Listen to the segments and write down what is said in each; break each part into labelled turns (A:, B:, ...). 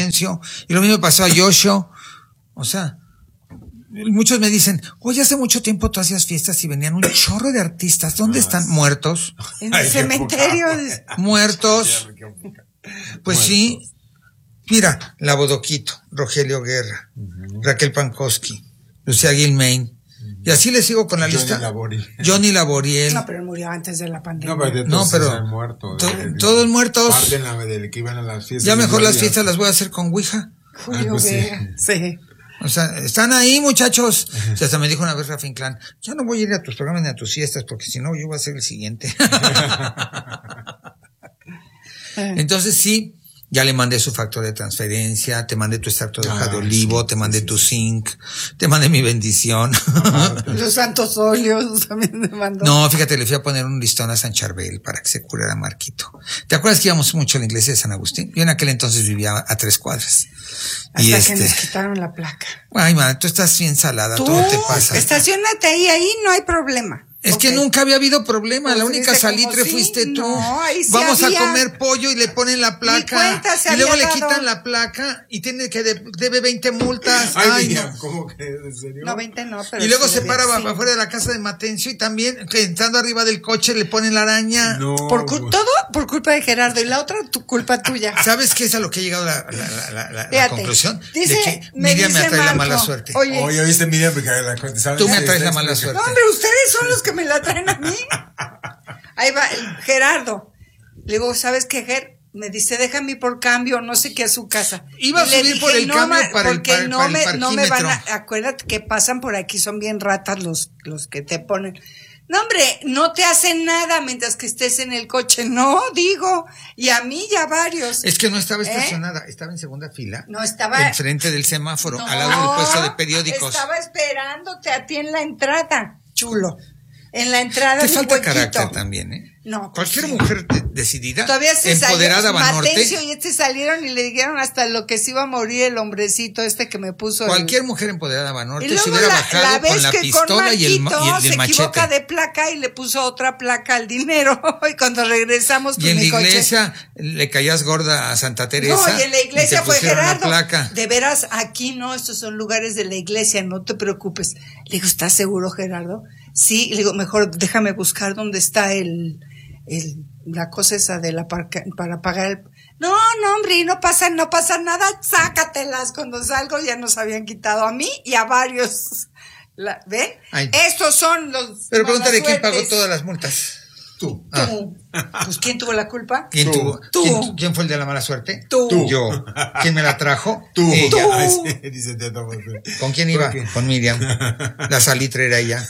A: silencio. Y lo mismo pasó a Yoshio. O sea, muchos me dicen, oye, hace mucho tiempo tú hacías fiestas y venían un chorro de artistas. ¿Dónde están? Muertos.
B: En el cementerio.
A: Muertos. Pues sí. Mira, La Bodoquito, Rogelio Guerra, Raquel Pankowski, Lucía Gilmain. Y así le sigo con la lista. Johnny Laboriel.
B: No, pero murió antes de la pandemia.
C: No, pero muerto.
A: Todos muertos.
C: Parte de que iban a las fiestas.
A: Ya mejor las fiestas las voy a hacer con Ouija.
B: Julio Vega. Sí.
A: O sea, están ahí, muchachos. O sea, hasta me dijo una vez Rafa Inclán, ya no voy a ir a tus programas ni a tus fiestas, porque si no, yo voy a ser el siguiente. Entonces sí, ya le mandé su factor de transferencia, te mandé tu extracto de hoja de olivo, te mandé tu zinc, te mandé mi bendición.
B: Los santos óleos también me mandó.
A: No, fíjate, le fui a poner un listón a San Charbel para que se curara Marquito. ¿Te acuerdas que íbamos mucho a la iglesia de San Agustín? Yo en aquel entonces vivía a 3 cuadras.
B: Hasta que nos quitaron la placa.
A: Ay, man, tú estás bien salada, todo te pasa.
B: Estacionate ahí no hay problema.
A: Es que nunca había habido problema, pues la única salitre fuiste tú.
B: No, ahí sí
A: vamos
B: había.
A: A comer pollo y le ponen la placa. Y luego le quitan la placa y tiene que debe 20 multas.
C: Ay, no. ¿Cómo que en serio?
B: No, 20 no, pero.
A: Y luego se para afuera de la casa de Matencio y también entrando arriba del coche le ponen la araña.
C: No.
B: Todo por culpa de Gerardo y la otra culpa tuya.
A: ¿Sabes qué es a lo que ha llegado la conclusión?
B: Dice,
A: de que Miriam me atrae la mala suerte.
C: Oye, ¿viste Miriam? Porque
A: tú me atraes la mala suerte.
B: No, hombre, ustedes son los que me la traen a mí. Ahí va Gerardo. Le digo, ¿sabes qué, Ger? Me dice, déjame ir por cambio, no sé qué, a su casa.
A: Iba a subir por el cambio para el parquímetro.
B: No me van a, acuérdate que pasan por aquí, son bien ratas los que te ponen. No, hombre, no te hacen nada mientras que estés en el coche, no, digo, y a mí ya varios.
A: Es que no estaba estacionada, estaba en segunda fila.
B: No, estaba
A: enfrente del semáforo, al lado del puesto de periódicos.
B: Estaba esperándote a ti en la entrada, chulo. En la entrada.
A: Te falta carácter también, ¿eh?
B: No.
A: Cualquier mujer decidida,
B: todavía se
A: empoderada, Banorte.
B: Matencio y salieron y le dijeron hasta lo que se iba a morir el hombrecito que me puso.
A: Cualquier mujer empoderada, Banorte, se hubiera bajado con la pistola y el machete.
B: Se equivoca de placa y le puso otra placa al dinero. Y cuando regresamos,
A: y en la iglesia le caías gorda a Santa Teresa.
B: No, y en la iglesia fue Gerardo.
A: Placa.
B: De veras, aquí no, estos son lugares de la iglesia, no te preocupes. Le digo, ¿estás seguro, Gerardo? Sí, le digo, mejor déjame buscar dónde está la cosa esa de para pagar el. No, hombre, no pasa nada, sácatelas. Cuando salgo ya nos habían quitado a mí y a varios. ¿Ven?
A: Ay.
B: Estos son los.
A: Pero pregúntale quién pagó todas las multas.
C: Tú.
B: Pues ¿quién tuvo la culpa?
A: ¿Quién tuvo?
B: Tú.
A: ¿Quién fue el de la mala suerte?
B: Tú.
A: Yo. ¿Quién me la trajo?
C: Tú.
A: Ella.
C: Dice,
A: ¿Con quién iba? Con Miriam. La salitre era ella.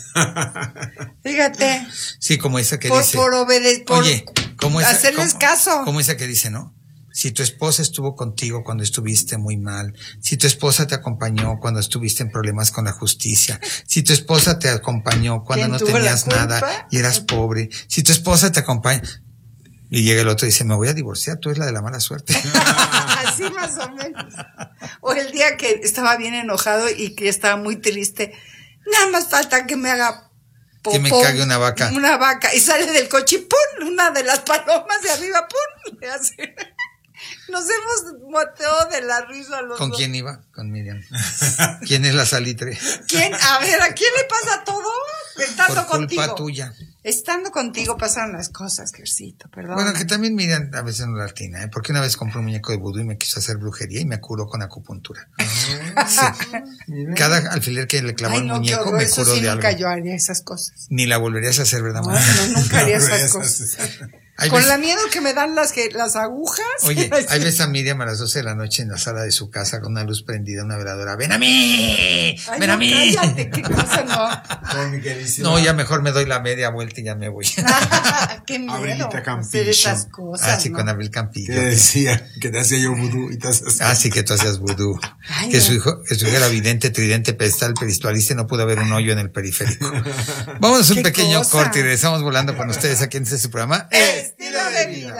B: Fíjate.
A: Sí, como esa que dice.
B: Por obedecer.
A: Oye, como esa.
B: Hacerles caso.
A: Como esa que dice, ¿no? Si tu esposa estuvo contigo cuando estuviste muy mal, si tu esposa te acompañó cuando estuviste en problemas con la justicia, si tu esposa te acompañó cuando no tenías nada y eras pobre, si tu esposa te acompaña, y llega el otro y dice, me voy a divorciar, tú eres la de la mala suerte.
B: Así más o menos. O el día que estaba bien enojado y que estaba muy triste, nada más falta que me haga popó,
A: que me cague una vaca.
B: Una vaca, y sale del coche y ¡pum! Una de las palomas de arriba, ¡pum! Le hace. Nos hemos moteado de la risa los
A: ¿Con
B: dos.
A: quién iba? Con Miriam. ¿Quién es la salitre?
B: ¿Quién? A ver, ¿a quién le pasa todo? Estando
A: Por culpa
B: contigo.
A: tuya.
B: Estando contigo pasaron las cosas, Gercito, perdón.
A: Bueno, que también Miriam a veces no la atina, ¿eh? Porque una vez compré un muñeco de vudú y me quiso hacer brujería y me curó con acupuntura. Sí. Cada alfiler que le clavó el muñeco me curó de algo.
B: Nunca yo haría esas cosas.
A: Ni la volverías a hacer, ¿verdad,
B: Bueno, nunca haría esas cosas. Con la miedo que me dan las agujas.
A: Oye, hay veces a Miriam a las 12 de la noche en la sala de su casa con una luz prendida, una veladora. ¡Ven a mí!
B: Ay,
A: ¡Ven a mí!
B: Cállate, qué cosa no.
A: No, ya mejor me doy la media vuelta y ya me voy.
B: Qué miedo
C: Abrilita Campillo.
B: hacer esas cosas.
A: Ah, sí, ¿no? Con Abril Campillo.
C: Que decía que te hacía yo vudú y te hacías.
A: Ah, sí, que tú hacías vudú.
B: Ay,
A: que
B: no.
A: su hijo era vidente, tridente, pedestal, peristualista y no pudo haber un hoyo en el periférico. Vamos a un pequeño corte y regresamos volando con ustedes aquí en este programa.
B: Estilo de vida.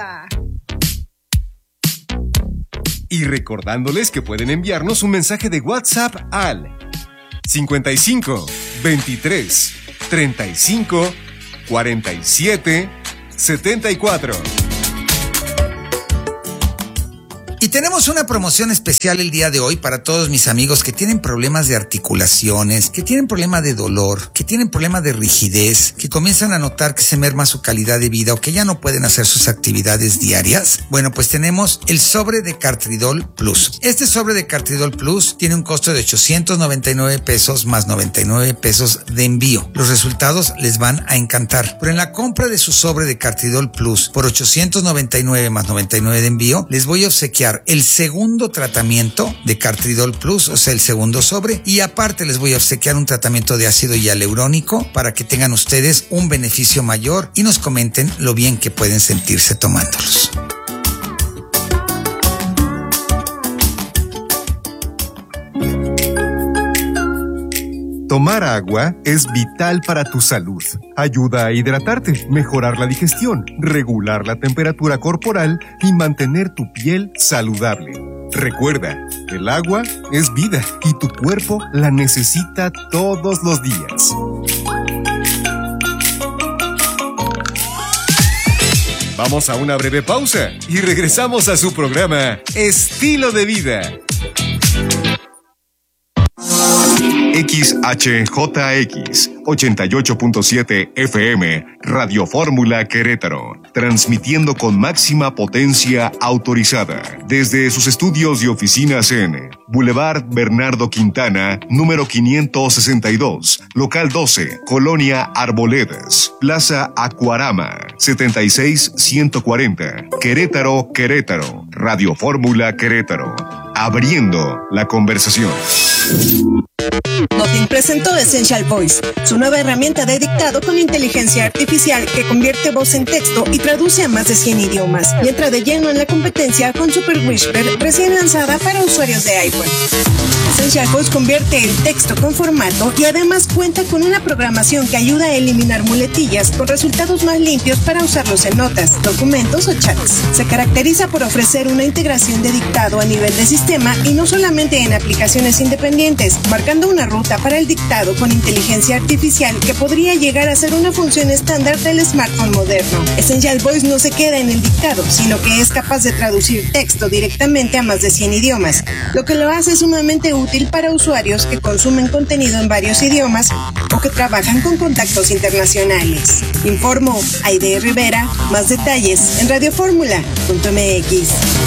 D: Y recordándoles que pueden enviarnos un mensaje de WhatsApp al 55 23 35 47 74.
A: Y tenemos una promoción especial el día de hoy para todos mis amigos que tienen problemas de articulaciones, que tienen problema de dolor, que tienen problema de rigidez, que comienzan a notar que se merma su calidad de vida o que ya no pueden hacer sus actividades diarias. Bueno, pues tenemos el sobre de Cartridol Plus. Este sobre de Cartridol Plus tiene un costo de 899 pesos más 99 pesos de envío. Los resultados les van a encantar. Pero en la compra de su sobre de Cartridol Plus por 899 más 99 de envío, les voy a obsequiar el segundo tratamiento de Cartridol Plus, o sea, el segundo sobre, y aparte les voy a obsequiar un tratamiento de ácido hialurónico para que tengan ustedes un beneficio mayor y nos comenten lo bien que pueden sentirse tomándolos.
D: Tomar agua es vital para tu salud. Ayuda a hidratarte, mejorar la digestión, regular la temperatura corporal y mantener tu piel saludable. Recuerda, el agua es vida y tu cuerpo la necesita todos los días. Vamos a una breve pausa y regresamos a su programa Estilo de Vida. XHJX 88.7 FM Radio Fórmula Querétaro, transmitiendo con máxima potencia autorizada desde sus estudios y oficinas en Boulevard Bernardo Quintana, número 562, local 12, Colonia Arboledas, Plaza Acuarama, 76140, Querétaro, Querétaro. Radio Fórmula Querétaro, abriendo la conversación.
E: Nothing presentó Essential Voice, su nueva herramienta de dictado con inteligencia artificial que convierte voz en texto y traduce a más de 100 idiomas. Y entra de lleno en la competencia con Super Whisper, recién lanzada para usuarios de iPhone. Essential Voice convierte el texto con formato y además cuenta con una programación que ayuda a eliminar muletillas con resultados más limpios para usarlos en notas, documentos o chats. Se caracteriza por ofrecer una integración de dictado a nivel de sistema y no solamente en aplicaciones independientes, marcando una ruta para el dictado con inteligencia artificial que podría llegar a ser una función estándar del smartphone moderno. Essential Voice no se queda en el dictado, sino que es capaz de traducir texto directamente a más de 100 idiomas, lo que lo hace sumamente útil para usuarios que consumen contenido en varios idiomas o que trabajan con contactos internacionales. Informó Aide Rivera. Más detalles en radioformula.mx.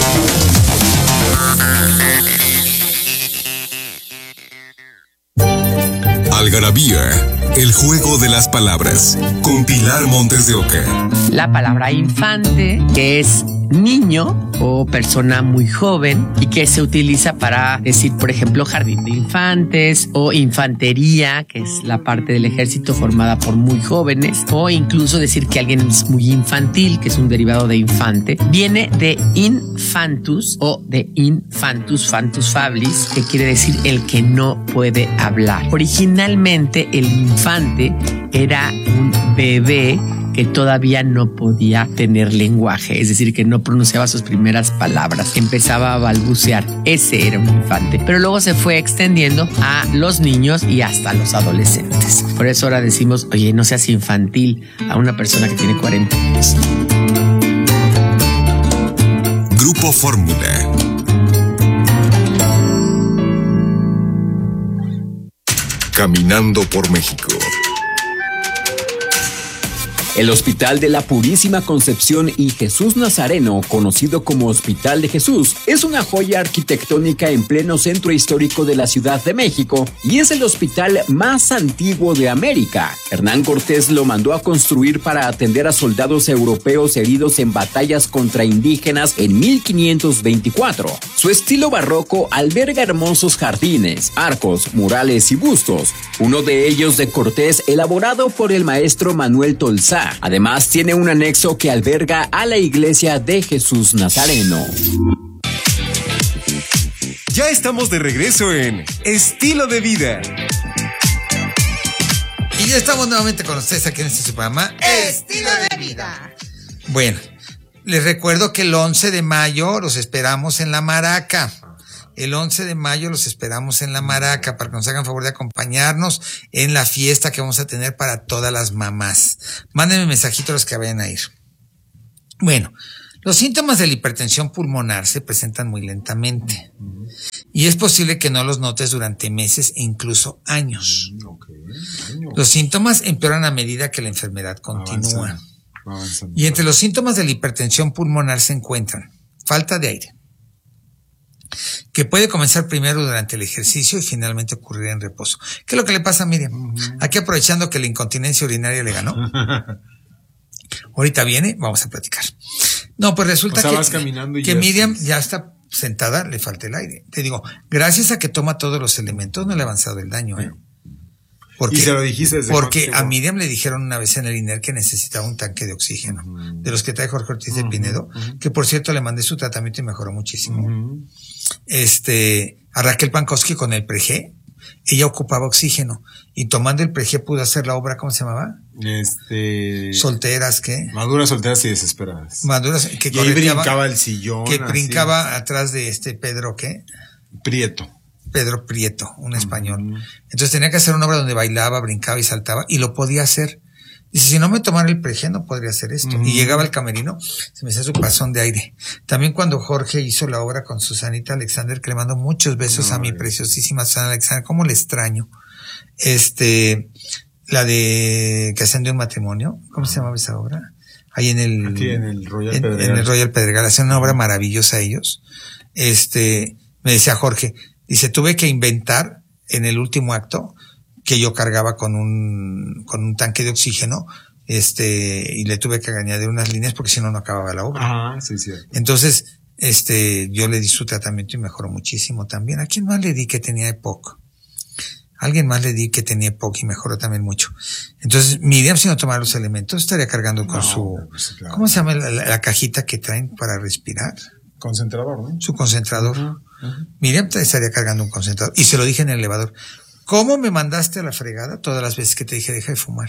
F: Algarabía, el juego de las palabras, con Pilar Montes de Oca.
G: La palabra infante, que es niño o persona muy joven y que se utiliza para decir, por ejemplo, jardín de infantes o infantería, que es la parte del ejército formada por muy jóvenes, o incluso decir que alguien es muy infantil, que es un derivado de infante. Viene de infantus o de infantus, fantus fablis, que quiere decir el que no puede hablar. Originalmente el infante era un bebé que todavía no podía tener lenguaje, es decir, que no pronunciaba sus primeras palabras, empezaba a balbucear. Ese era un infante. Pero luego se fue extendiendo a los niños y hasta a los adolescentes. Por eso ahora decimos, oye, no seas infantil a una persona que tiene 40 años.
F: Grupo Fórmula. Caminando por México.
H: El Hospital de la Purísima Concepción y Jesús Nazareno, conocido como Hospital de Jesús, es una joya arquitectónica en pleno centro histórico de la Ciudad de México y es el hospital más antiguo de América. Hernán Cortés lo mandó a construir para atender a soldados europeos heridos en batallas contra indígenas en 1524. Su estilo barroco alberga hermosos jardines, arcos, murales y bustos, uno de ellos de Cortés elaborado por el maestro Manuel Tolsá. Además, tiene un anexo que alberga a la iglesia de Jesús Nazareno.
D: Ya estamos de regreso en Estilo de Vida.
A: Y ya estamos nuevamente con ustedes aquí en este programa
B: Estilo de Vida.
A: Bueno, les recuerdo que el 11 de mayo los esperamos en La Maraca. El 11 de mayo los esperamos en La Maraca para que nos hagan favor de acompañarnos en la fiesta que vamos a tener para todas las mamás. Mándenme mensajito a los que vayan a ir. Bueno, Los síntomas de la hipertensión pulmonar se presentan muy lentamente y es posible que no los notes durante meses e incluso años. Los síntomas empeoran a medida que la enfermedad continúa. Y entre los síntomas de la hipertensión pulmonar se encuentran falta de aire, que puede comenzar primero durante el ejercicio y finalmente ocurrir en reposo. ¿Qué es lo que le pasa a Miriam? Aquí aprovechando que la incontinencia urinaria le ganó. Ahorita viene, vamos a platicar. No, pues resulta que Miriam ya está sentada, le falta el aire. Te digo, gracias a que toma todos los elementos no le ha avanzado el daño, ¿eh? Porque,
C: y se lo dijiste desde
A: porque a Miriam le dijeron una vez en el INER que necesitaba un tanque de oxígeno, de los que trae Jorge Ortiz de Pinedo, que por cierto le mandé su tratamiento y mejoró muchísimo. A Raquel Pankowski con el Preg, ella ocupaba oxígeno y tomando el Preg pudo hacer la obra, ¿cómo se llamaba? Solteras, ¿qué?
C: Maduras, solteras y desesperadas.
A: Maduras, que
C: y ahí brincaba el sillón.
A: Que brincaba atrás de Pedro, ¿qué? Pedro Prieto, un español. Entonces tenía que hacer una obra donde bailaba, brincaba y saltaba, y lo podía hacer. Dice, si no me tomara el Preg, no podría hacer esto. Y llegaba al camerino, se me hacía su pasón de aire. También cuando Jorge hizo la obra con Susanita Alexander, que le mando muchos besos a mi preciosísima Susana Alexander, ¿cómo le extraño? La de que hacen de un matrimonio, ¿cómo se llamaba esa obra? Ahí en el
C: Royal Pedregal.
A: En el Royal Pedregal, hacen una obra maravillosa ellos. Me decía Jorge, dice, tuve que inventar en el último acto que yo cargaba con un tanque de oxígeno, y le tuve que añadir unas líneas porque si no acababa la obra.
C: Sí, cierto.
A: Entonces, yo le di su tratamiento y mejoró muchísimo también. ¿A quién más le di que tenía EPOC? Alguien más le di que tenía EPOC y mejoró también mucho. Entonces, Miriam, si no tomara los elementos, estaría cargando con claro. ¿Cómo se llama la cajita que traen para respirar?
C: Concentrador, ¿no? Su
A: concentrador. Miriam estaría cargando un concentrador. Y se lo dije en el elevador. ¿Cómo me mandaste a la fregada todas las veces que te dije deja de fumar?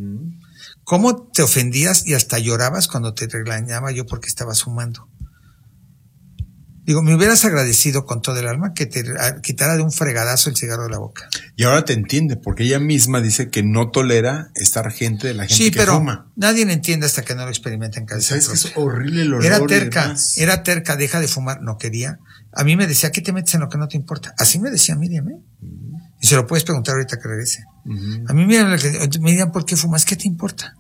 A: ¿Cómo te ofendías y hasta llorabas cuando te regañaba yo porque estabas fumando? Digo, me hubieras agradecido con todo el alma que te quitara de un fregadazo el cigarro de la boca.
C: Y ahora te entiende, porque ella misma dice que no tolera estar gente de la gente que fuma.
A: Sí, pero nadie le entiende hasta que no lo experimenta en casa.
C: ¿Sabes que es horrible el olor?
A: Era terca, deja de fumar, no quería. A mí me decía, ¿qué te metes en lo que no te importa? Así me decía Miriam, ¿eh? Y se lo puedes preguntar ahorita que regrese. A mí Miriam, ¿por qué fumas? ¿Qué te importa?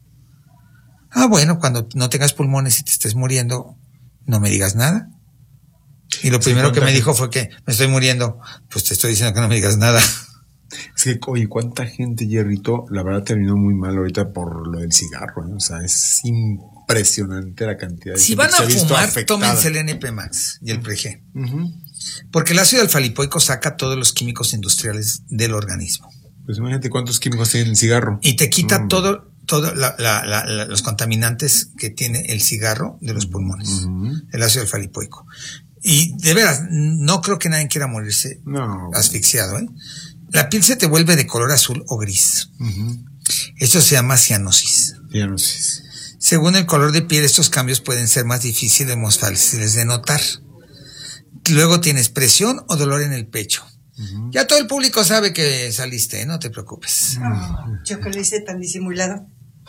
A: Bueno, cuando no tengas pulmones y te estés muriendo, no me digas nada. Y lo primero que me dijo fue que me estoy muriendo. Pues te estoy diciendo que no me digas nada.
C: Es que, oye, ¿cuánta gente, Hierrito, la verdad terminó muy mal ahorita por lo del cigarro, ¿no? O sea, es impresionante la cantidad de
A: si
C: gente
A: van a
C: que se ha visto
A: fumar,
C: afectada.
A: tómense el NP Max y el Preg. Porque el ácido alfa-lipoico saca todos los químicos industriales del organismo.
C: Pues imagínate cuántos químicos tiene el cigarro.
A: Y te quita todo los contaminantes que tiene el cigarro de los pulmones. El ácido alfa-lipoico. Y de veras, no creo que nadie quiera morirse asfixiado, ¿eh? La piel se te vuelve de color azul o gris. Esto se llama cianosis. Según el color de piel, estos cambios pueden ser más difíciles, más fáciles de notar. Luego tienes presión o dolor en el pecho. Ya todo el público sabe que saliste, no te preocupes.
B: Yo que lo hice tan disimulado.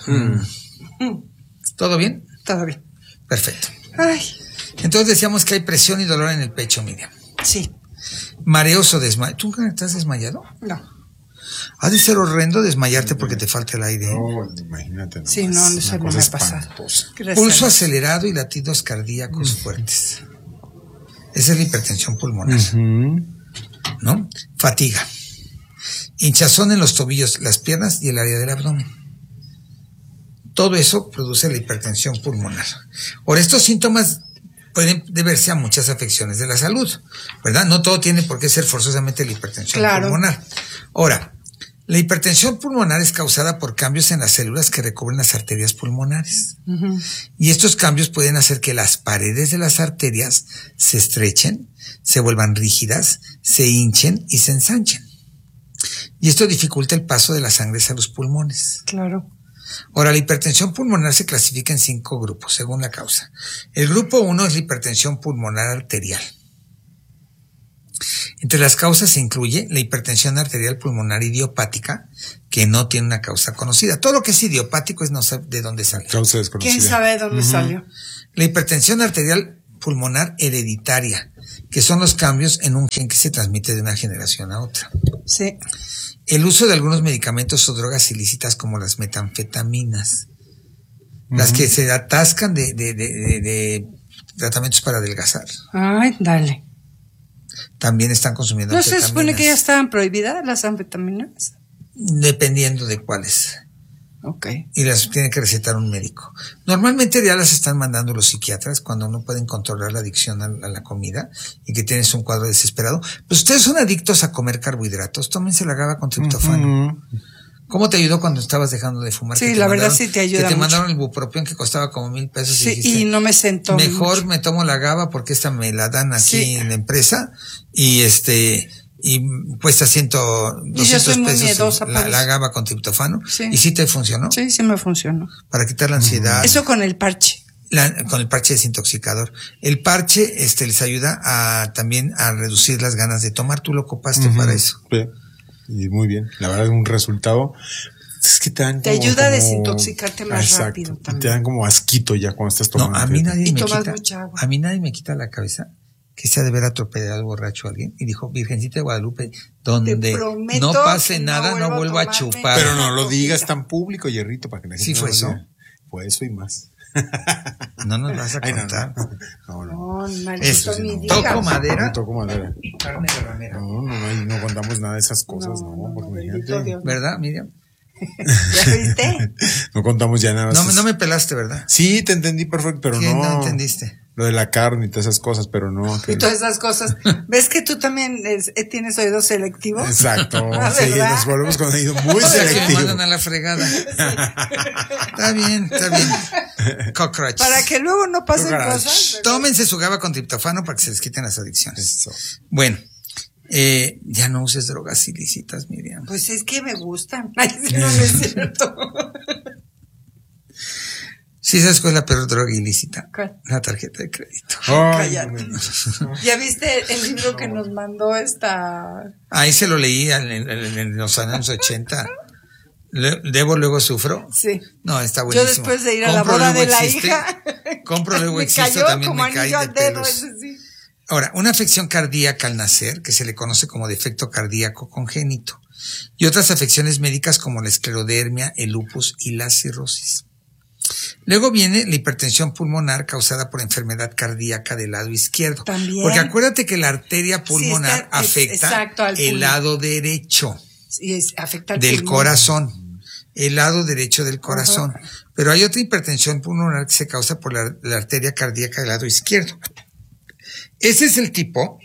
A: ¿Todo bien?
B: Todo bien.
A: Perfecto.
B: Ay.
A: Entonces decíamos que hay presión y dolor en el pecho, Miriam.
B: Sí.
A: Mareos o desmayos. ¿Tú estás desmayado?
B: No.
A: Ha de ser horrendo desmayarte porque te falta el aire.
C: Imagínate. Nomás.
B: Sí, no, eso no me ha pasado.
A: Pulso acelerado y latidos cardíacos fuertes. Esa es la hipertensión pulmonar. ¿No? Fatiga. Hinchazón en los tobillos, las piernas y el área del abdomen. Todo eso produce la hipertensión pulmonar. Ahora, estos síntomas pueden deberse a muchas afecciones de la salud, ¿verdad? No todo tiene por qué ser forzosamente la hipertensión pulmonar. Ahora, la hipertensión pulmonar es causada por cambios en las células que recubren las arterias pulmonares. Y estos cambios pueden hacer que las paredes de las arterias se estrechen, se vuelvan rígidas, se hinchen y se ensanchen. Y esto dificulta el paso de la sangre hacia los pulmones.
B: Claro.
A: Ahora, la hipertensión pulmonar se clasifica en 5 grupos, según la causa. El grupo 1 es la hipertensión pulmonar arterial. Entre las causas se incluye la hipertensión arterial pulmonar idiopática, que no tiene una causa conocida. Todo lo que es idiopático es no saber de dónde sale.
C: Causa desconocida.
B: ¿Quién sabe de dónde salió?
A: La hipertensión arterial pulmonar hereditaria, que son los cambios en un gen que se transmite de una generación a otra.
B: Sí.
A: El uso de algunos medicamentos o drogas ilícitas como las metanfetaminas, las que se atascan de tratamientos para adelgazar.
B: Ay, dale.
A: También están consumiendo
B: ¿No
A: anfetaminas.
B: se supone que ya estaban prohibidas las anfetaminas?
A: Dependiendo de cuáles.
B: Ok.
A: Y las tiene que recetar un médico. Normalmente ya las están mandando los psiquiatras cuando no pueden controlar la adicción a la comida y que tienes un cuadro desesperado. Pues ustedes son adictos a comer carbohidratos, tómense la GABA con triptófano. ¿Cómo te ayudó cuando estabas dejando de fumar?
B: Sí, la verdad sí te ayuda
A: Que te
B: mucho.
A: mandaron el bupropión que costaba como $1,000.
B: Sí,
A: dijiste,
B: y no me sentó
A: mejor
B: mucho.
A: me tomo la GABA porque esta me la dan aquí
B: Sí.
A: en la empresa y cuesta 200
B: Y yo soy muy
A: pesos
B: miedosa por
A: la
B: eso.
A: GABA con triptófano.
B: Sí.
A: ¿Y sí te funcionó?
B: Sí, sí me funcionó.
A: Para quitar la ansiedad.
B: Eso con el parche.
A: Con el parche desintoxicador. El parche les ayuda también a reducir las ganas de tomar. Tú lo ocupaste para eso.
C: Sí. Y muy bien. La verdad, un resultado. Es que te dan
B: Te ayuda a desintoxicarte más rápido también.
C: Te dan como asquito ya cuando estás tomando.
A: No, a mí nadie
B: Y
A: me
B: tomas
A: quita.
B: mucha agua.
A: A mí nadie me quita la cabeza que se ha de haber atropellado borracho a alguien y dijo, Virgencita de Guadalupe, donde
B: Te prometo
A: no pase
B: que no
A: nada, no vuelvo a
B: tomarme.
A: chupar.
C: Pero no lo digas tan público, Hierrito, para que la gente
A: Sí fue
C: no
A: eso.
C: vea. Fue eso y más.
A: No nos vas a
C: Ay, no,
A: contar.
C: no.
B: No, maldito
A: Eso,
B: ni
C: no.
B: digas.
A: Toco madera.
C: No toco madera.
A: Carne de ramera.
C: No contamos nada de esas cosas,
B: No,
C: porque
B: bendito
C: imagínate.
B: Dios.
A: ¿Verdad, Miriam?
B: ¿Ya viste?
C: No contamos ya nada.
A: No me pelaste, ¿verdad?
C: Sí, te entendí perfecto, pero
A: ¿Qué
C: no.
A: no entendiste?
C: Lo de la carne y todas esas cosas, pero no.
B: Y todas esas cosas. ¿Ves que tú también tienes oído selectivo?
C: Exacto.
B: Ah,
C: Sí,
B: ¿verdad?
C: nos volvemos con oído muy
A: Se me
C: selectivo.
A: mandan a la fregada. Está bien. Cockroach.
B: Para que luego no pasen
C: Cockroach.
B: cosas. ¿verdad?
A: Tómense su GABA con triptófano para que se les quiten las adicciones.
C: Eso.
A: Bueno, ya no uses drogas ilícitas, Miriam.
B: Pues es que me gustan. Ay, sí, no es cierto.
A: ¿Sí sabes cuál es la peor droga ilícita?
B: ¿Cuál?
A: La tarjeta de crédito.
C: Ay,
B: Cállate. ¿Ya viste el libro que nos mandó esta?
A: Ahí se lo leí en los años 80. ¿Debo luego sufro?
B: Sí.
A: No, está
B: Yo
A: buenísimo.
B: después de ir a la
A: Compro,
B: boda
A: luego
B: de la
A: existe.
B: hija.
A: Compro, luego
B: me
A: existe,
B: cayó
A: también
B: como
A: me cae
B: anillo
A: de
B: al dedo,
A: pelos.
B: ese sí.
A: Ahora, una afección cardíaca al nacer, que se le conoce como defecto cardíaco congénito, y otras afecciones médicas como la esclerodermia, el lupus y la cirrosis. Luego viene la hipertensión pulmonar causada por enfermedad cardíaca del lado izquierdo.
B: También.
A: Porque acuérdate que la arteria pulmonar
B: está-
A: afecta
B: exacto, al
A: el
B: pulmón.
A: lado derecho
B: Sí, afecta al
A: del
B: pulmón.
A: corazón. El lado derecho del corazón. Pero hay otra hipertensión pulmonar que se causa por la arteria cardíaca del lado izquierdo. Ese es el tipo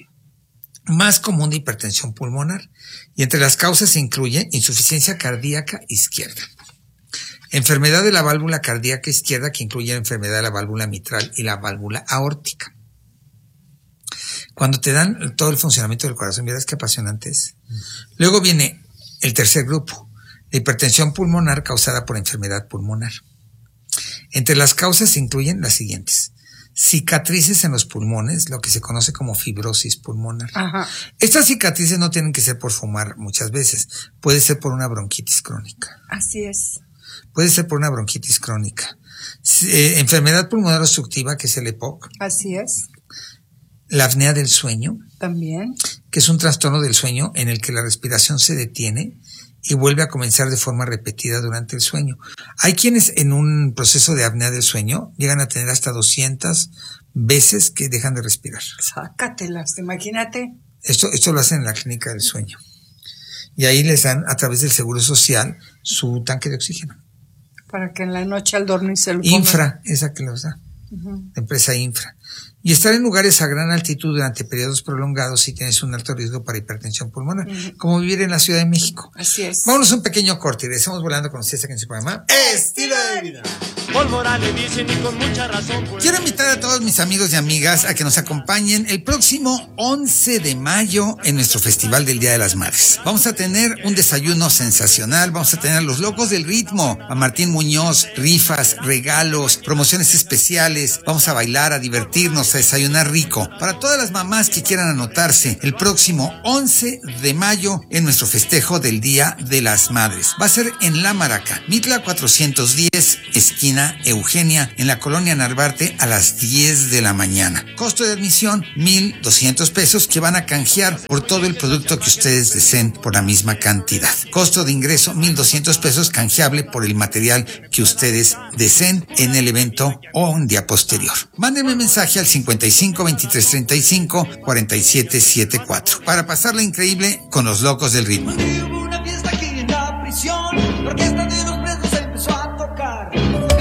A: más común de hipertensión pulmonar. Y entre las causas se incluye insuficiencia cardíaca izquierda, enfermedad de la válvula cardíaca izquierda, que incluye la enfermedad de la válvula mitral y la válvula aórtica. Cuando te dan todo el funcionamiento del corazón, ¿verdad qué apasionante es? Luego viene el tercer grupo, la hipertensión pulmonar causada por enfermedad pulmonar. Entre las causas se incluyen las siguientes: cicatrices en los pulmones, lo que se conoce como fibrosis pulmonar.
B: Ajá.
A: Estas cicatrices no tienen que ser por fumar muchas veces, puede ser por una bronquitis crónica.
B: Así es.
A: Puede ser por una bronquitis crónica. Enfermedad pulmonar obstructiva, que es el EPOC.
B: Así es.
A: La apnea del sueño,
B: También.
A: que es un trastorno del sueño en el que la respiración se detiene y vuelve a comenzar de forma repetida durante el sueño. Hay quienes en un proceso de apnea del sueño llegan a tener hasta 200 veces que dejan de respirar.
B: Sácatelas, imagínate.
A: Esto lo hacen en la clínica del sueño. Y ahí les dan a través del Seguro Social su tanque de oxígeno.
B: Para que en la noche al dormir se lo pongan.
A: Infra, esa que los da. La empresa Infra. Y estar en lugares a gran altitud durante periodos prolongados si tienes un alto riesgo para hipertensión pulmonar, como vivir en la Ciudad de México.
B: Así es.
A: Vámonos a un pequeño corte y regresamos volando con ustedes aquí en su programa
C: Estilo de vida.
I: Pólvora le dicen y con mucha razón. Pues.
A: Quiero invitar a todos mis amigos y amigas a que nos acompañen el próximo 11 de mayo en nuestro Festival del Día de las Madres. Vamos a tener un desayuno sensacional, vamos a tener a los locos del ritmo, a Martín Muñoz, rifas, regalos, promociones especiales, vamos a bailar, a divertirnos, a desayunar rico. Para todas las mamás que quieran anotarse el próximo 11 de mayo en nuestro festejo del Día de las Madres. Va a ser en La Maraca, Mitla 410, esquina Avenida Eugenia, en la colonia Narvarte, a las 10 de la mañana. Costo de admisión, 1,200 pesos, que van a canjear por todo el producto que ustedes deseen por la misma cantidad. Costo de ingreso, 1,200 pesos, canjeable por el material que ustedes deseen en el evento o un día posterior. Mándenme mensaje al 55 23 35 47 74 para pasarla increíble con los locos del ritmo.
J: Hubo una fiesta aquí en la prisión, la orquesta de los presos empezó a tocar.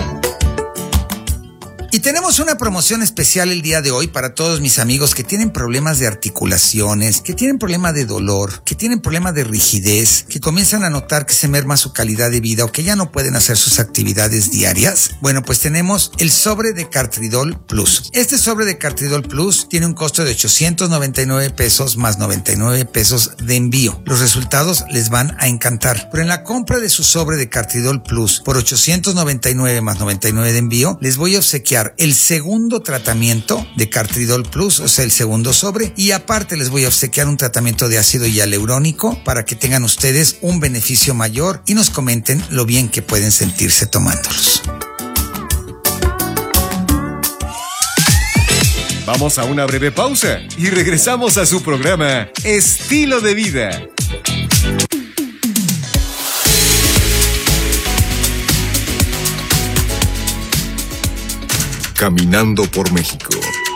A: Y tenemos una promoción especial el día de hoy para todos mis amigos que tienen problemas de articulaciones, que tienen problema de dolor, que tienen problema de rigidez, que comienzan a notar que se merma su calidad de vida o que ya no pueden hacer sus actividades diarias. Bueno, pues tenemos el sobre de Cartridol Plus. Este sobre de Cartridol Plus tiene un costo de 899 pesos más 99 pesos de envío. Los resultados les van a encantar. Pero en la compra de su sobre de Cartridol Plus por 899 más 99 de envío, les voy a obsequiar el segundo tratamiento de Cartridol Plus, o sea, el segundo sobre, y aparte les voy a obsequiar un tratamiento de ácido hialurónico para que tengan ustedes un beneficio mayor y nos comenten lo bien que pueden sentirse tomándolos.
D: Vamos a una breve pausa y regresamos a su programa Estilo de Vida. Caminando por México.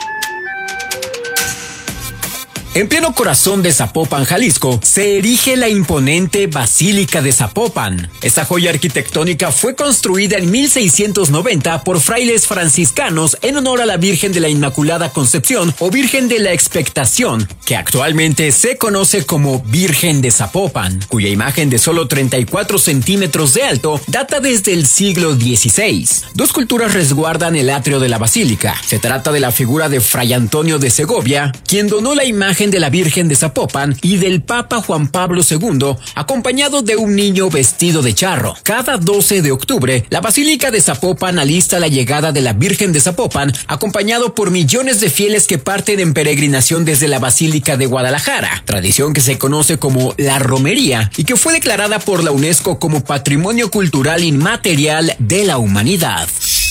H: En pleno corazón de Zapopan, Jalisco, se erige la imponente Basílica de Zapopan. Esta joya arquitectónica fue construida en 1690 por frailes franciscanos en honor a la Virgen de la Inmaculada Concepción o Virgen de la Expectación, que actualmente se conoce como Virgen de Zapopan, cuya imagen de solo 34 centímetros de alto data desde el siglo XVI. Dos culturas resguardan el atrio de la basílica. Se trata de la figura de Fray Antonio de Segovia, quien donó la imagen de la Virgen de Zapopan, y del Papa Juan Pablo II, acompañado de un niño vestido de charro. Cada 12 de octubre, la Basílica de Zapopan alista la llegada de la Virgen de Zapopan, acompañado por millones de fieles que parten en peregrinación desde la Basílica de Guadalajara, tradición que se conoce como la romería y que fue declarada por la UNESCO como Patrimonio Cultural Inmaterial de la Humanidad.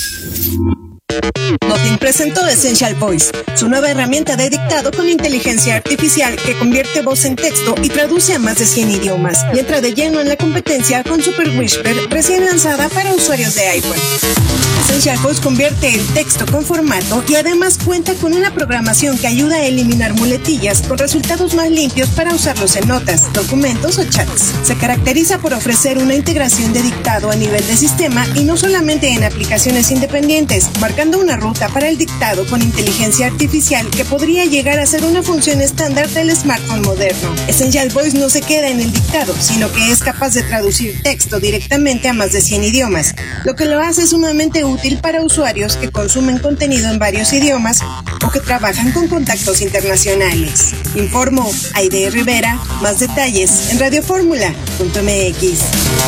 E: Nothing presentó Essential Voice, su nueva herramienta de dictado con inteligencia artificial que convierte voz en texto y traduce a más de 100 idiomas, y entra de lleno en la competencia con Super Whisper, recién lanzada para usuarios de iPhone. Essential Voice convierte el texto con formato y además cuenta con una programación que ayuda a eliminar muletillas con resultados más limpios para usarlos en notas, documentos o chats. Se caracteriza por ofrecer una integración de dictado a nivel de sistema y no solamente en aplicaciones independientes, marcando una ruta para el dictado con inteligencia artificial que podría llegar a ser una función estándar del smartphone moderno. Essential Voice no se queda en el dictado, sino que es capaz de traducir texto directamente a más de 100 idiomas, lo que lo hace sumamente útil para usuarios que consumen contenido en varios idiomas o que trabajan con contactos internacionales. Informó Aide Rivera. Más detalles en radioformula.mx.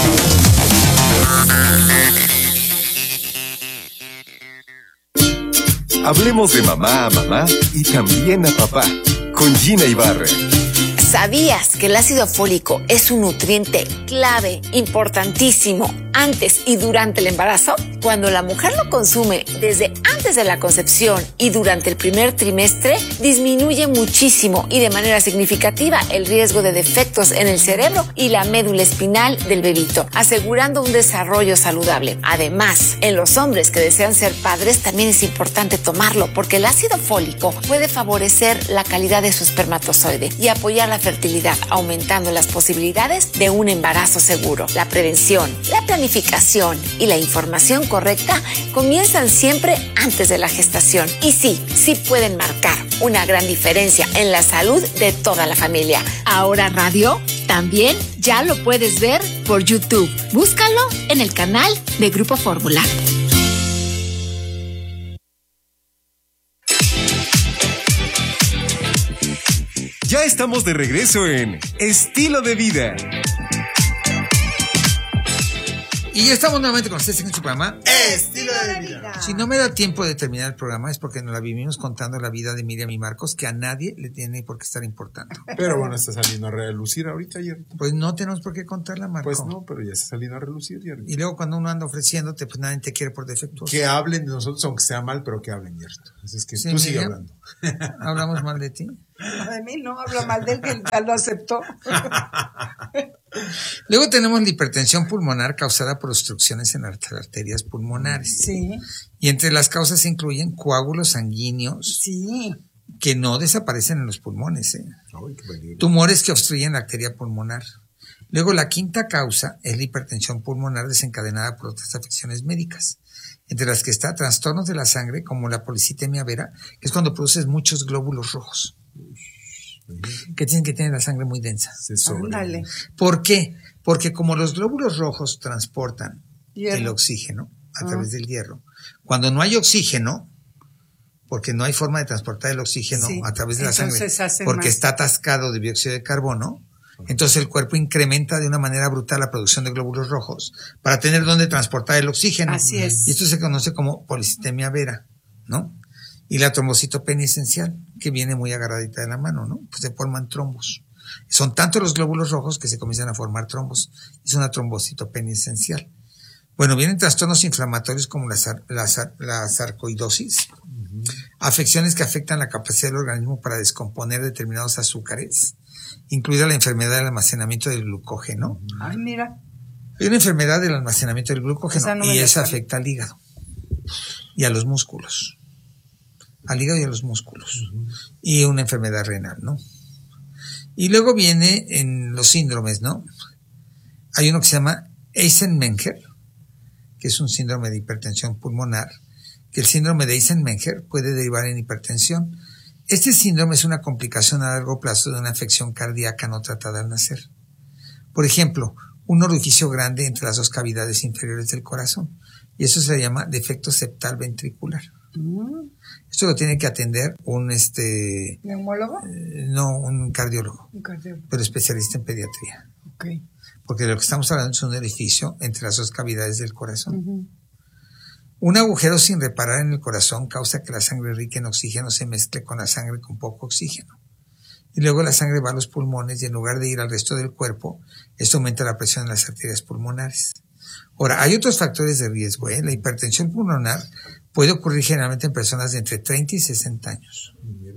D: Hablemos de mamá a mamá y también a papá, con Gina Ibarra.
K: ¿Sabías que el ácido fólico es un nutriente clave, importantísimo, antes y durante el embarazo? Cuando la mujer lo consume desde antes de la concepción y durante el primer trimestre, disminuye muchísimo y de manera significativa el riesgo de defectos en el cerebro y la médula espinal del bebito, asegurando un desarrollo saludable. Además, en los hombres que desean ser padres también es importante tomarlo, porque el ácido fólico puede favorecer la calidad de su espermatozoide y apoyar la fertilidad, aumentando las posibilidades de un embarazo seguro. La prevención, la planificación y la información correcta comienzan siempre antes de la gestación. Y sí pueden marcar una gran diferencia en la salud de toda la familia. Ahora Radio también ya lo puedes ver por YouTube. Búscalo en el canal de Grupo Fórmula.
D: Ya estamos de regreso en Estilo de Vida.
A: Y ya estamos nuevamente con ustedes en su programa
B: Estilo de Vida.
A: Si no me da tiempo de terminar el programa es porque nos la vivimos contando la vida de Miriam y Marcos, que a nadie le tiene por qué estar importando.
C: Pero bueno, está saliendo a relucir ahorita, Jerry.
A: Pues no tenemos por qué contarla, Marcos.
C: Pues no, pero ya está saliendo a relucir, Jerry.
A: Y luego cuando uno anda ofreciéndote, pues nadie te quiere por defecto.
C: Que hablen de nosotros, aunque sea mal, pero que hablen, Jerry. Así es que
A: Sí,
C: tú sigue
A: Miriam,
C: hablando.
A: ¿Hablamos mal de ti?
B: No, de mí no, hablo mal de él, que ya lo aceptó.
A: Luego tenemos la hipertensión pulmonar causada por obstrucciones en las arterias pulmonares.
B: Sí.
A: Y entre las causas se incluyen coágulos sanguíneos
B: Sí.
A: que no desaparecen en los pulmones.
C: Ay, qué peligro.
A: Tumores que obstruyen la arteria pulmonar. Luego la quinta causa es la hipertensión pulmonar desencadenada por otras afecciones médicas, entre las que está trastornos de la sangre como la policitemia vera, que es cuando produces muchos glóbulos rojos, que tienen que tener la sangre muy densa.
B: Ándale.
A: ¿Por qué? Porque como los glóbulos rojos transportan
B: Hierro.
A: el oxígeno a través del hierro, cuando no hay oxígeno, porque no hay forma de transportar el oxígeno
B: Sí.
A: a través de la
B: Entonces
A: sangre,
B: hace
A: porque
B: más.
A: está atascado de dióxido de carbono, entonces el cuerpo incrementa de una manera brutal la producción de glóbulos rojos para tener donde transportar el oxígeno.
B: Así es.
A: Y esto se conoce como policitemia vera, ¿no? Y la trombocitopenia esencial, que viene muy agarradita de la mano, ¿no? Pues se forman trombos. Son tantos los glóbulos rojos que se comienzan a formar trombos. Es una trombocitopenia esencial. Bueno, vienen trastornos inflamatorios como la sarcoidosis, afecciones que afectan la capacidad del organismo para descomponer determinados azúcares, incluida la enfermedad del almacenamiento del glucógeno.
B: Ay, mira.
A: Hay una enfermedad del almacenamiento del glucógeno
B: Esa no me
A: y
B: la
A: esa
B: sabía.
A: afecta al hígado y a los músculos. Al hígado y a los músculos. Y una enfermedad renal, ¿no? Y luego viene en los síndromes, ¿no? Hay uno que se llama Eisenmenger, que es un síndrome de hipertensión pulmonar, que el síndrome de Eisenmenger puede derivar en hipertensión. Este síndrome es una complicación a largo plazo de una afección cardíaca no tratada al nacer. Por ejemplo, un orificio grande entre las dos cavidades inferiores del corazón, y eso se llama defecto septal ventricular. Esto lo tiene que atender un
B: ¿Neumólogo?
A: no, un cardiólogo,
B: Un cardiólogo.
A: pero especialista en pediatría.
B: Ok.
A: Porque de lo que estamos hablando es un orificio entre las dos cavidades del corazón. Un agujero sin reparar en el corazón causa que la sangre rica en oxígeno se mezcle con la sangre con poco oxígeno. Y luego la sangre va a los pulmones y en lugar de ir al resto del cuerpo, esto aumenta la presión en las arterias pulmonares. Ahora, hay otros factores de riesgo. La hipertensión pulmonar puede ocurrir generalmente en personas de entre 30 y 60 años.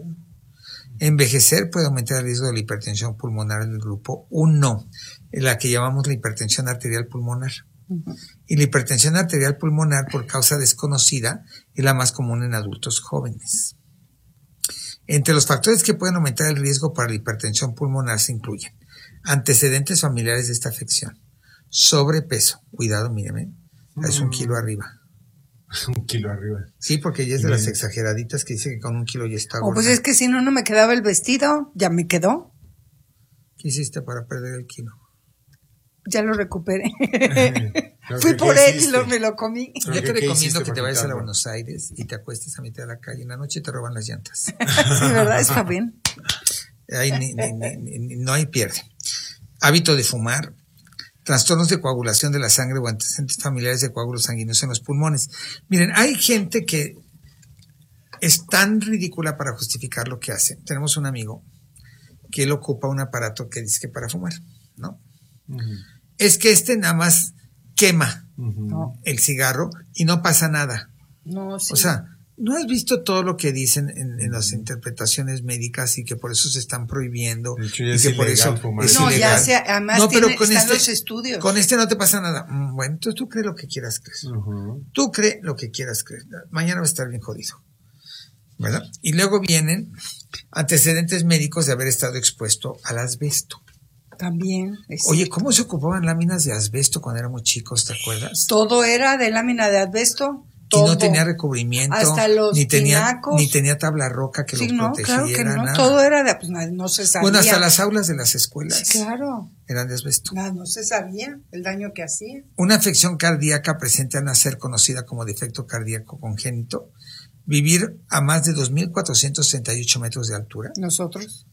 A: Envejecer puede aumentar el riesgo de la hipertensión pulmonar en el grupo 1, en la que llamamos la hipertensión arterial pulmonar. Y la hipertensión arterial pulmonar por causa desconocida es la más común en adultos jóvenes. Entre los factores que pueden aumentar el riesgo para la hipertensión pulmonar se incluyen antecedentes familiares de esta afección, sobrepeso, cuidado, mírame, es 1 kilo arriba.
C: 1 kilo arriba.
A: Sí, porque ella es de las exageraditas que dice que con 1 kilo ya está gorda.
B: Pues es que si no, no me quedaba el vestido. Ya me quedó.
A: ¿Qué hiciste para perder el kilo?
B: Ya lo recuperé.
C: Pero
B: Fui
C: ¿qué
B: por él
C: hiciste?
B: y me lo comí.
A: Yo te
C: ¿qué
A: recomiendo
C: hiciste
A: que te
C: para
A: vayas a
C: quitarlo?
A: Buenos Aires y te acuestes a mitad de la calle. En la noche te roban las llantas.
B: Sí, ¿verdad? Está bien.
A: Ahí no hay pierde. Hábito de fumar, trastornos de coagulación de la sangre o antecedentes familiares de coágulos sanguíneos en los pulmones. Miren, hay gente que es tan ridícula para justificar lo que hace. Tenemos un amigo que él ocupa un aparato que dice que para fumar, ¿no? Es que nada más quema el cigarro y no pasa nada.
B: No, sí.
A: O sea, ¿no has visto todo lo que dicen en las interpretaciones médicas y que por eso se están prohibiendo?
C: De hecho, ya
A: y
C: es
A: que por
C: ilegal
A: eso
C: fumar.
A: es
B: No, ya
A: ilegal?
B: se, además
A: No, pero
B: están los estudios.
A: Con no te pasa nada. Bueno, entonces tú crees lo que quieras creer. Tú crees lo que quieras creer. Mañana va a estar bien jodido, ¿verdad? Y luego vienen antecedentes médicos de haber estado expuesto al asbesto.
B: También.
A: Oye, ¿cómo se ocupaban láminas de asbesto cuando éramos chicos, te acuerdas?
B: Todo era de lámina de asbesto.
A: Y
B: Todo.
A: no tenía recubrimiento,
B: Hasta los
A: ni tenía tabla roca que
B: sí,
A: los
B: no,
A: protegiera.
B: claro que no.
A: Nada.
B: Todo era de, pues no se sabía.
A: Bueno, hasta las aulas de las escuelas
B: Sí, claro.
A: eran de asbesto.
B: No se sabía el daño que hacía.
A: Una afección cardíaca presente al nacer, conocida como defecto cardíaco congénito, vivir a más de 2.438 metros de altura.
B: Nosotros.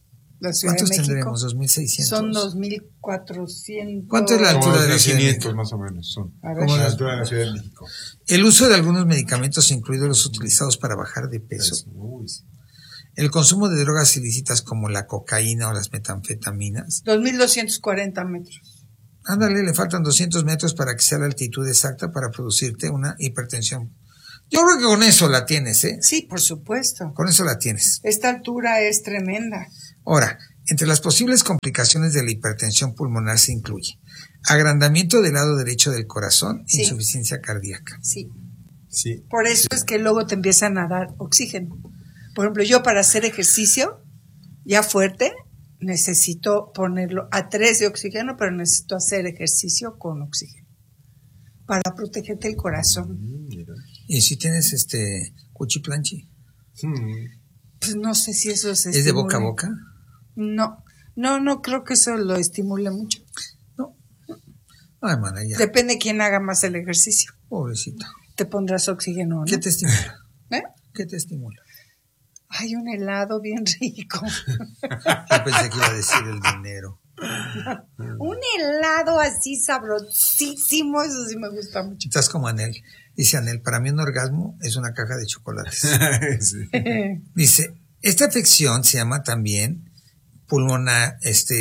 B: La Ciudad
A: ¿Cuántos
B: de México
A: tendremos? 2.600.
B: son 2.400.
A: ¿Cuánto es la altura de la Ciudad de
C: 1.500
A: México?
C: más o menos son.
B: A ver.
C: Como la altura de la Ciudad de México.
A: El uso de algunos medicamentos, incluidos los utilizados para bajar de peso.
C: Uy, sí.
A: El consumo de drogas ilícitas como la cocaína o las metanfetaminas.
B: 2.240 metros.
A: Ándale, le faltan 200 metros para que sea la altitud exacta para producirte una hipertensión. Yo creo que con eso la tienes, ¿eh?
B: Sí, por supuesto.
A: Con eso la tienes.
B: Esta altura es tremenda.
A: Ahora, entre las posibles complicaciones de la hipertensión pulmonar se incluye agrandamiento del lado derecho del corazón,
B: Sí.
A: insuficiencia cardíaca.
B: Sí.
C: Sí.
B: Por eso es que luego te empiezan a dar oxígeno. Por ejemplo, yo para hacer ejercicio ya fuerte necesito ponerlo a 3 de oxígeno, pero necesito hacer ejercicio con oxígeno para protegerte el corazón.
A: Y si tienes cuchiplanchi,
B: Pues no sé si eso se
A: ¿es de boca a boca?
B: No, creo que eso lo estimule mucho.
A: No. Ay, mana, ya.
B: Depende quién haga más el ejercicio.
A: Pobrecita.
B: Te pondrás oxígeno, ¿no?
A: ¿Qué te estimula?
B: ¿Eh?
A: ¿Qué te estimula?
B: Hay un helado bien rico.
A: Yo pensé que iba a decir el dinero.
B: Un helado así sabrosísimo, eso sí me gusta mucho.
A: Estás como Anel. Dice Anel, para mí un orgasmo es una caja de chocolates.
C: Sí.
A: Dice, esta afección se llama también pulmonale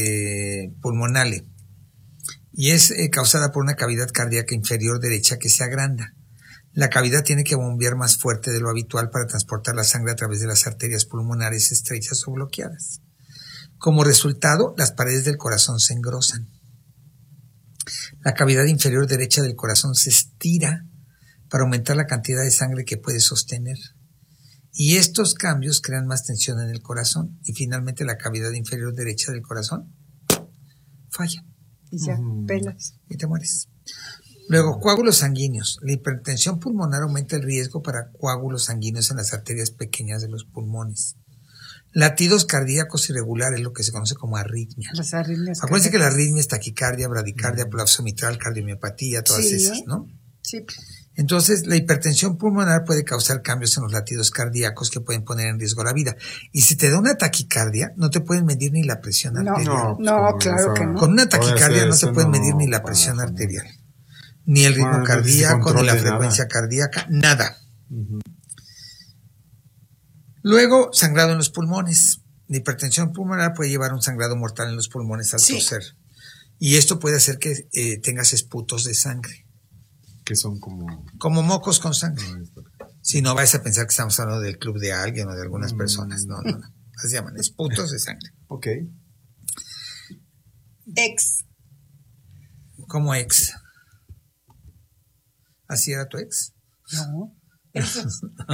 A: y es causada por una cavidad cardíaca inferior derecha que se agranda. La cavidad tiene que bombear más fuerte de lo habitual para transportar la sangre a través de las arterias pulmonares estrechas o bloqueadas. Como resultado, las paredes del corazón se engrosan. La cavidad inferior derecha del corazón se estira para aumentar la cantidad de sangre que puede sostener. Y estos cambios crean más tensión en el corazón y finalmente la cavidad inferior derecha del corazón falla.
B: Y ya, pelas.
A: Y te mueres. Luego, coágulos sanguíneos. La hipertensión pulmonar aumenta el riesgo para coágulos sanguíneos en las arterias pequeñas de los pulmones. Latidos cardíacos irregulares, lo que se conoce como arritmia.
B: Las arritmias.
A: Acuérdense que la arritmia es taquicardia, bradicardia, prolapso mitral, cardiomiopatía, todas esas, ¿no?
B: Sí.
A: Entonces, la hipertensión pulmonar puede causar cambios en los latidos cardíacos que pueden poner en riesgo la vida. Y si te da una taquicardia, no te pueden medir ni la presión arterial.
B: No, claro que no.
A: Con una taquicardia no te pueden medir ni la presión arterial, ni el ritmo cardíaco, ni la frecuencia cardíaca, nada. Luego, sangrado en los pulmones. La hipertensión pulmonar puede llevar un sangrado mortal en los pulmones al toser. Y esto puede hacer que tengas esputos de sangre.
C: Que son como
A: mocos con sangre. Si no vais a pensar que estamos hablando del club de alguien o de algunas personas. No. Se llaman esputos de sangre.
C: Ok.
B: Ex.
A: ¿Cómo ex? ¿Así era tu ex?
B: No. Eso.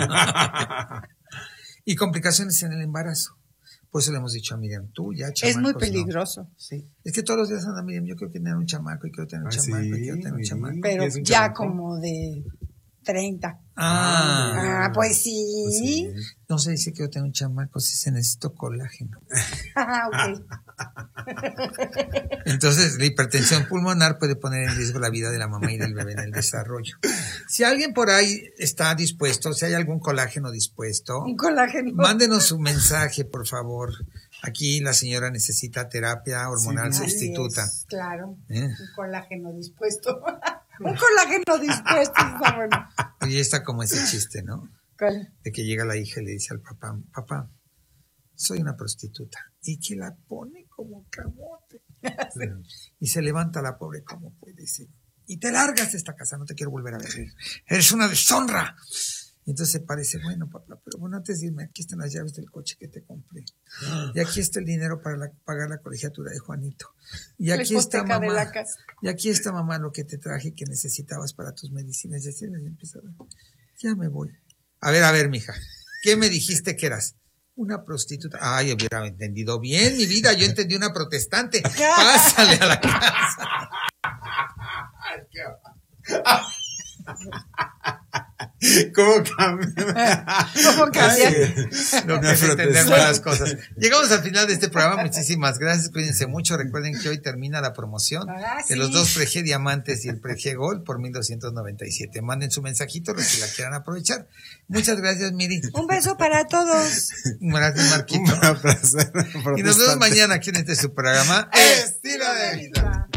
A: Y complicaciones en el embarazo. Por eso le hemos dicho a Miriam, tú ya chamacos,
B: es muy peligroso,
A: ¿no?
B: Sí.
A: Es que todos los días anda Miriam, yo quiero tener un chamaco y quiero tener un chamaco y quiero tener un chamaco.
B: Pero ya como de 30. Pues sí.
A: No se dice que quiero tener un chamaco si se necesita colágeno.
B: Ok.
A: Entonces, la hipertensión pulmonar puede poner en riesgo la vida de la mamá y del bebé en el desarrollo. Si alguien por ahí está dispuesto, si hay algún colágeno dispuesto, mándenos su mensaje, por favor. Aquí la señora necesita terapia hormonal sustituta.
B: Es, claro, un colágeno dispuesto. Un colágeno dispuesto, está bueno.
A: Y está como ese chiste, ¿no?
B: ¿Cuál?
A: De que llega la hija y le dice al papá, papá, soy una prostituta. Y que la pone como camote. Y se levanta la pobre como puede decir. Y te largas de esta casa, no te quiero volver a ver. Eres una deshonra. Y entonces se parece, bueno, papá, pero bueno, antes de irme, aquí están las llaves del coche que te compré. Y aquí está el dinero para pagar la colegiatura de Juanito. Y aquí está mamá. De la casa. Y aquí está mamá lo que te traje que necesitabas para tus medicinas. Y así empieza a ver. Ya me voy. A ver, mija, ¿qué me dijiste que eras? Una prostituta. Ay, hubiera entendido bien, mi vida. Yo entendí una protestante. Pásale a la casa.
C: ¿Cómo cambia?
B: ¿Cómo cambia?
A: No me hace entender las cosas. Llegamos al final de este programa. Muchísimas gracias. Cuídense mucho. Recuerden que hoy termina la promoción de los 2 Prege Diamantes y el Prege Gold por 1,297. Manden su mensajito los que la quieran aprovechar. Muchas gracias, Miri.
B: Un beso para todos.
A: Gracias, Marquito.
C: Un abrazo.
A: Y nos vemos mañana aquí en este su programa Estilo de Vida.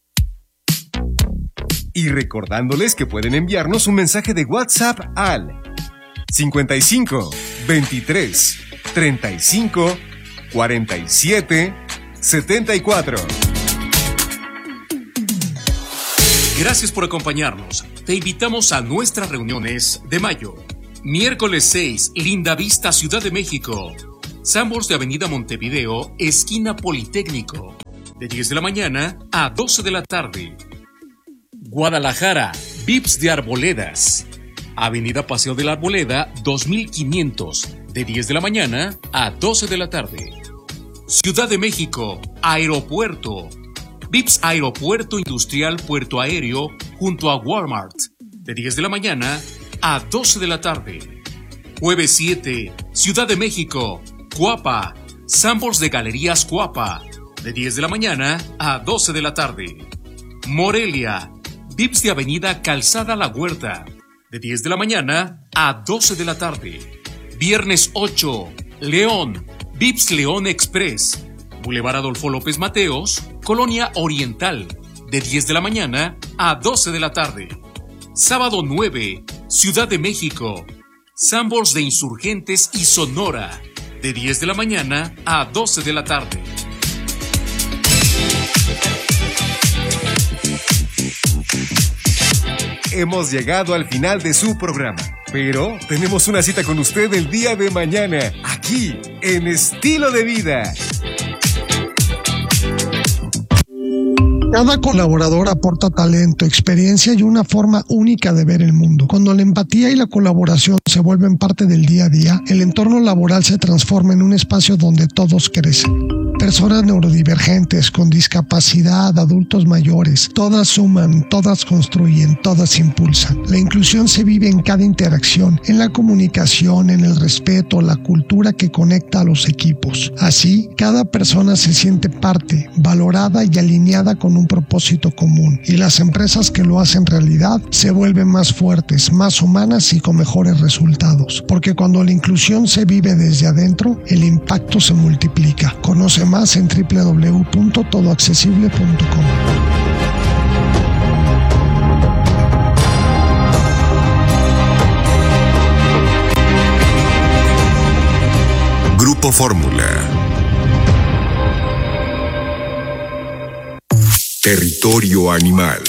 D: Y recordándoles que pueden enviarnos un mensaje de WhatsApp al 55 23 35 47 74.
L: Gracias por acompañarnos. Te invitamos a nuestras reuniones de mayo. Miércoles 6, Linda Vista, Ciudad de México. Sanborns de Avenida Montevideo, esquina Politécnico. De 10 de la mañana a 12 de la tarde. Guadalajara, Vips de Arboledas. Avenida Paseo de la Arboleda, 2500. De 10 de la mañana a 12 de la tarde. Ciudad de México, Aeropuerto. Vips Aeropuerto Industrial Puerto Aéreo junto a Walmart. De 10 de la mañana a 12 de la tarde. Jueves 7, Ciudad de México, Cuapa. Sanborns de Galerías Cuapa. De 10 de la mañana a 12 de la tarde. Morelia, Vips de Avenida Calzada La Huerta. De 10 de la mañana a 12 de la tarde. Viernes 8, León, Vips León Express. Boulevard Adolfo López Mateos, Colonia Oriental. De 10 de la mañana a 12 de la tarde. Sábado 9, Ciudad de México. Sanborns de Insurgentes y Sonora. De 10 de la mañana a 12 de la tarde.
D: Hemos llegado al final de su programa, pero tenemos una cita con usted el día de mañana, aquí, en Estilo de Vida.
M: Cada colaborador aporta talento, experiencia y una forma única de ver el mundo. Cuando la empatía y la colaboración se vuelven parte del día a día, el entorno laboral se transforma en un espacio donde todos crecen. Personas neurodivergentes, con discapacidad, adultos mayores, todas suman, todas construyen, todas impulsan. La inclusión se vive en cada interacción, en la comunicación, en el respeto, la cultura que conecta a los equipos. Así, cada persona se siente parte, valorada y alineada con un propósito común, y las empresas que lo hacen realidad se vuelven más fuertes, más humanas y con mejores resultados. Porque cuando la inclusión se vive desde adentro, el impacto se multiplica. Conoce más en www.todoaccesible.com.
F: Grupo Fórmula. Territorio animal.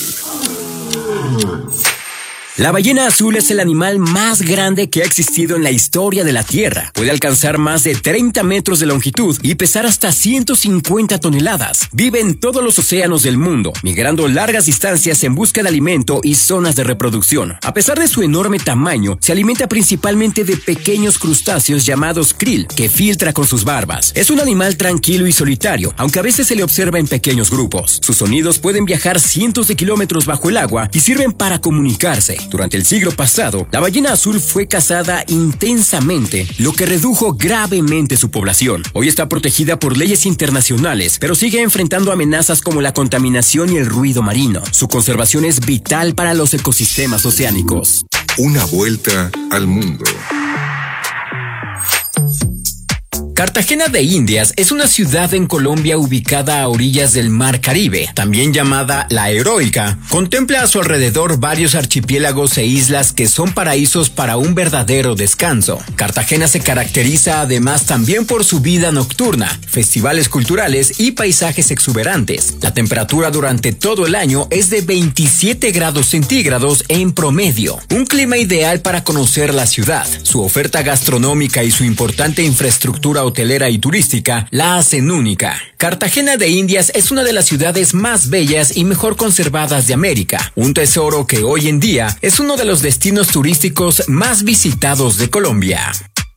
H: La ballena azul es el animal más grande que ha existido en la historia de la Tierra. Puede alcanzar más de 30 metros de longitud y pesar hasta 150 toneladas. Vive en todos los océanos del mundo, migrando largas distancias en busca de alimento y zonas de reproducción. A pesar de su enorme tamaño, se alimenta principalmente de pequeños crustáceos llamados krill, que filtra con sus barbas. Es un animal tranquilo y solitario, aunque a veces se le observa en pequeños grupos. Sus sonidos pueden viajar cientos de kilómetros bajo el agua y sirven para comunicarse. Durante el siglo pasado, la ballena azul fue cazada intensamente, lo que redujo gravemente su población. Hoy está protegida por leyes internacionales, pero sigue enfrentando amenazas como la contaminación y el ruido marino. Su conservación es vital para los ecosistemas oceánicos.
F: Una vuelta al mundo.
H: Cartagena de Indias es una ciudad en Colombia ubicada a orillas del Mar Caribe, también llamada La Heroica. Contempla a su alrededor varios archipiélagos e islas que son paraísos para un verdadero descanso. Cartagena se caracteriza además también por su vida nocturna, festivales culturales y paisajes exuberantes. La temperatura durante todo el año es de 27 grados centígrados en promedio. Un clima ideal para conocer la ciudad. Su oferta gastronómica y su importante infraestructura hotelera y turística la hacen única. Cartagena de Indias es una de las ciudades más bellas y mejor conservadas de América, un tesoro que hoy en día es uno de los destinos turísticos más visitados de Colombia.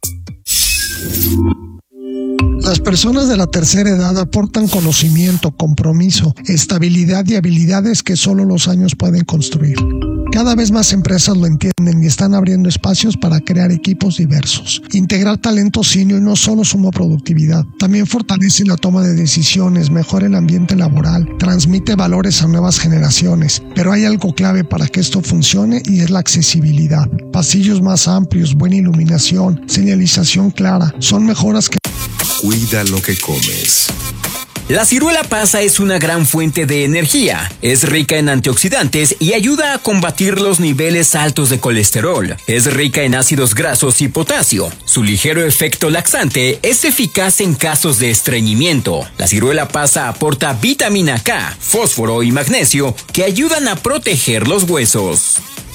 M: Las personas de la tercera edad aportan conocimiento, compromiso, estabilidad y habilidades que solo los años pueden construir. Cada vez más empresas lo entienden y están abriendo espacios para crear equipos diversos. Integrar talento senior no solo suma productividad, también fortalece la toma de decisiones, mejora el ambiente laboral, transmite valores a nuevas generaciones. Pero hay algo clave para que esto funcione y es la accesibilidad. Pasillos más amplios, buena iluminación, señalización clara, son mejoras que...
F: Cuida lo que comes.
H: La ciruela pasa es una gran fuente de energía, es rica en antioxidantes y ayuda a combatir los niveles altos de colesterol. Es rica en ácidos grasos y potasio. Su ligero efecto laxante es eficaz en casos de estreñimiento. La ciruela pasa aporta vitamina K, fósforo y magnesio que ayudan a proteger los huesos.